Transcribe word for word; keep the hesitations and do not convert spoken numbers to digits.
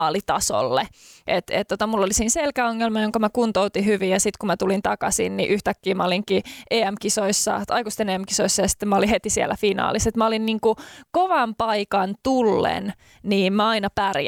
alitasolle. Et, et, tota, mulla oli siinä selkäongelma, jonka mä kuntoutin hyvin ja sitten kun mä tulin takaisin, niin yhtäkkiä mä olinkin E M-kisoissa, aikuisten E M-kisoissa ja sitten mä olin heti siellä finaalissa. Et mä olin niin kuin kovan paikan tullen, niin mä aina pärjäsin.